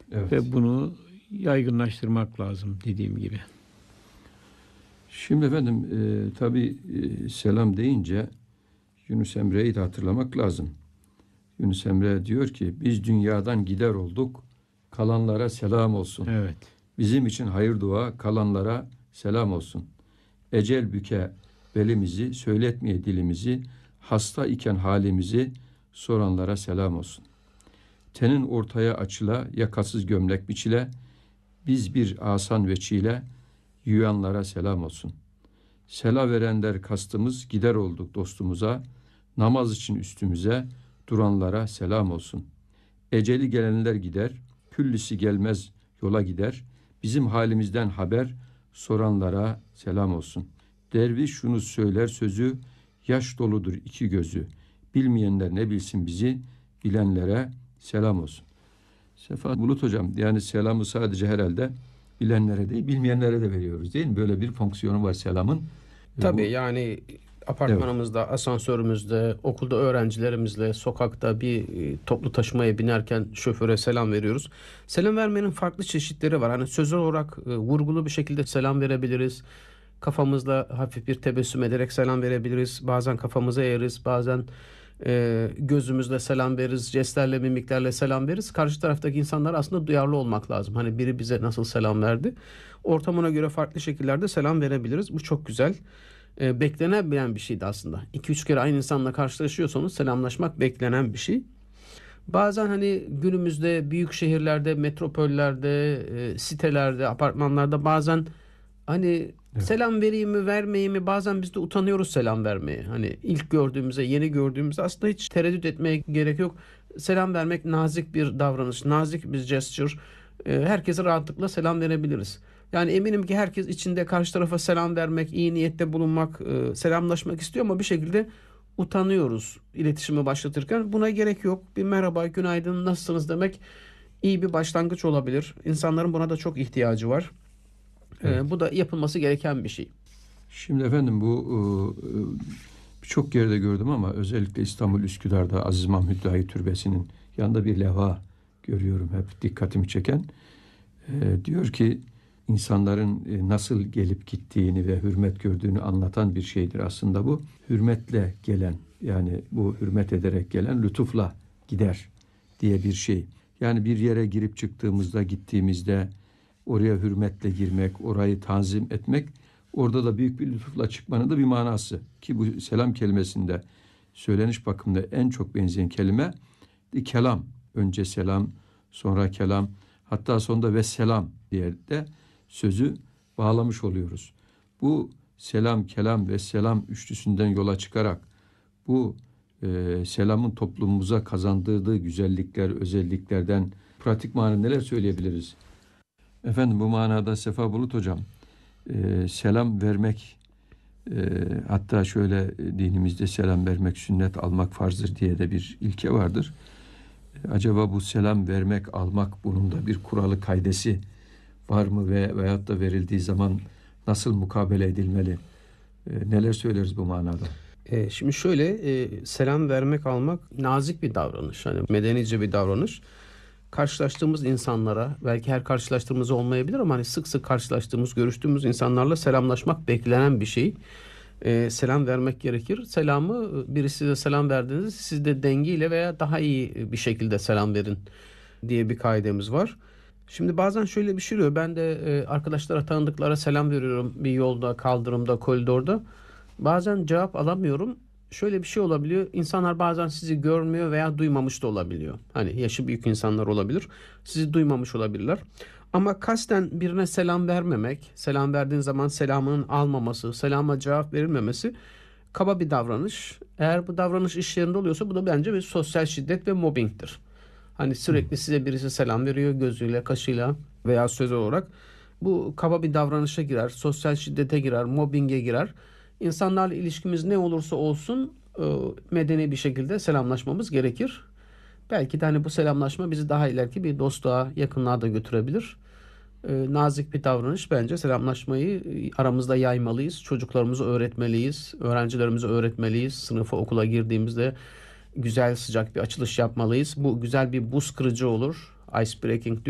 Evet. Ve bunu yaygınlaştırmak lazım dediğim gibi. Şimdi efendim tabii selam deyince Yunus Emre'yi de hatırlamak lazım. Yunus Emre diyor ki biz dünyadan gider olduk, kalanlara selam olsun. Evet. Bizim için hayır dua, kalanlara selam olsun. Ecel büke belimizi, söyletmeye dilimizi, hasta iken halimizi soranlara selam olsun. Tenin ortaya açıla, yakasız gömlek biçile, biz bir asan veçile, yuyanlara selam olsun. Sela verenler kastımız, gider olduk dostumuza, namaz için üstümüze, duranlara selam olsun. Eceli gelenler gider, küllisi gelmez yola gider, bizim halimizden haber, soranlara selam olsun. Derviş şunu söyler sözü, yaş doludur iki gözü, bilmeyenler ne bilsin bizi, bilenlere selam olsun. Sefa Bulut Hocam, yani selamı sadece herhalde bilenlere değil, bilmeyenlere de veriyoruz değil mi? Böyle bir fonksiyonu var selamın. Tabii Bu, yani apartmanımızda, asansörümüzde, okulda öğrencilerimizle, sokakta bir toplu taşımaya binerken şoföre selam veriyoruz. Selam vermenin farklı çeşitleri var. Hani sözel olarak vurgulu bir şekilde selam verebiliriz. Kafamızla hafif bir tebessüm ederek selam verebiliriz. Bazen kafamıza eğeriz, bazen gözümüzle selam veririz, jestlerle, mimiklerle selam veririz. Karşı taraftaki insanlara aslında duyarlı olmak lazım. Hani biri bize nasıl selam verdi? Ortamına göre farklı şekillerde selam verebiliriz. Bu çok güzel. Beklenebilen bir şeydi aslında. 2-3 kere aynı insanla karşılaşıyorsanız selamlaşmak beklenen bir şey. Bazen hani günümüzde büyük şehirlerde, metropollerde, sitelerde, apartmanlarda bazen hani selam vereyim mi vermeyeyim mi, bazen biz de utanıyoruz selam vermeye. Hani ilk gördüğümüzde, yeni gördüğümüzde aslında hiç tereddüt etmeye gerek yok. Selam vermek nazik bir davranış, nazik bir gesture. Herkese rahatlıkla selam verebiliriz. Yani eminim ki herkes içinde karşı tarafa selam vermek, iyi niyette bulunmak, selamlaşmak istiyor ama bir şekilde utanıyoruz iletişimi başlatırken. Buna gerek yok. Bir merhaba, günaydın, nasılsınız demek iyi bir başlangıç olabilir. İnsanların buna da çok ihtiyacı var. Evet. Bu da yapılması gereken bir şey. Şimdi efendim bu birçok yerde gördüm ama özellikle İstanbul Üsküdar'da Aziz Mahmut Dahi Türbesi'nin yanında bir levha görüyorum, hep dikkatimi çeken. Diyor ki insanların nasıl gelip gittiğini ve hürmet gördüğünü anlatan bir şeydir aslında bu. Hürmetle gelen, yani bu hürmet ederek gelen lütufla gider diye bir şey. Yani bir yere girip çıktığımızda, gittiğimizde oraya hürmetle girmek, orayı tanzim etmek, orada da büyük bir lütufla çıkmanın da bir manası. Ki bu selam kelimesinde söyleniş bakımında en çok benzeyen kelime kelam. Önce selam, sonra kelam, hatta sonunda ve selam diye de sözü bağlamış oluyoruz. Bu selam, kelam ve selam üçlüsünden yola çıkarak bu selamın toplumumuza kazandırdığı güzellikler, özelliklerden pratik manada neler söyleyebiliriz? Efendim bu manada Sefa Bulut Hocam, selam vermek, hatta şöyle dinimizde selam vermek sünnet, almak farzdır diye de bir ilke vardır. Acaba bu selam vermek, almak, bunun da bir kuralı, kaidesi var mı veyahut da verildiği zaman nasıl mukabele edilmeli? Neler söyleriz bu manada? Şimdi şöyle, selam vermek, almak nazik bir davranış. Hani medenice bir davranış. Karşılaştığımız insanlara, belki her karşılaştığımız olmayabilir ama hani sık sık karşılaştığımız, görüştüğümüz insanlarla selamlaşmak beklenen bir şey. Selam vermek gerekir. Selamı, birisi size selam verdiğinizde siz de dengiyle veya daha iyi bir şekilde selam verin diye bir kaidemiz var. Şimdi bazen şöyle bir şey oluyor. Ben de arkadaşlara, tanıdıklara selam veriyorum bir yolda, kaldırımda, koridorda. Bazen cevap alamıyorum. Şöyle bir şey olabiliyor. İnsanlar bazen sizi görmüyor veya duymamış da olabiliyor. Hani yaşı büyük insanlar olabilir. Sizi duymamış olabilirler. Ama kasten birine selam vermemek, selam verdiğin zaman selamının almaması, selama cevap verilmemesi kaba bir davranış. Eğer bu davranış iş yerinde oluyorsa bu da bence bir sosyal şiddet ve mobbingtir. Hani sürekli size birisi selam veriyor gözüyle, kaşıyla veya söz olarak. Bu kaba bir davranışa girer, sosyal şiddete girer, mobbinge girer. İnsanlarla ilişkimiz ne olursa olsun medeni bir şekilde selamlaşmamız gerekir. Belki de hani bu selamlaşma bizi daha ileriki bir dostluğa, yakınlığa da götürebilir. Nazik bir davranış, bence selamlaşmayı aramızda yaymalıyız. Çocuklarımıza öğretmeliyiz, öğrencilerimize öğretmeliyiz. Sınıfa, okula girdiğimizde güzel, sıcak bir açılış yapmalıyız. Bu güzel bir buz kırıcı olur. Ice breaking